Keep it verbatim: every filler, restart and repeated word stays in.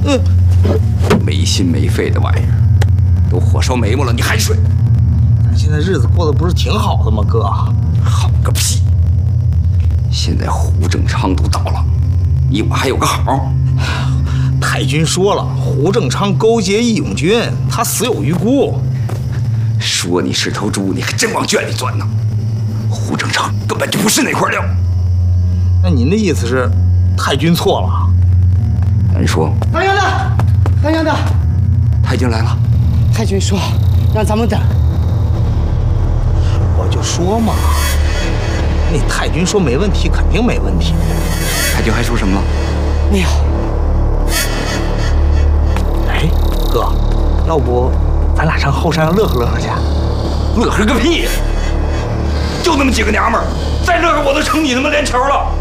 嗯， 没心没肺的玩意儿，都火烧眉毛了，你还睡？ 咱现在日子过得不是挺好的吗，哥？ 好个屁！现在胡正昌都倒了，你我还有个好？ 太君说了，胡正昌勾结义勇军，他死有余辜。 说你是头猪，你还真往圈里钻呢。胡正昌根本就不是那块料。 那您的意思是，太君错了？ 咱说， 大娘的，大娘的， 他已经来了。 太君说让咱们等。 我就说嘛，那太君说没问题，肯定没问题。 太君还说什么了？ 没有。 哎，哥，要不咱俩上后山上乐呵乐呵去？ 乐呵个屁！就那么几个娘们儿，再乐呵我都成你他妈连球了。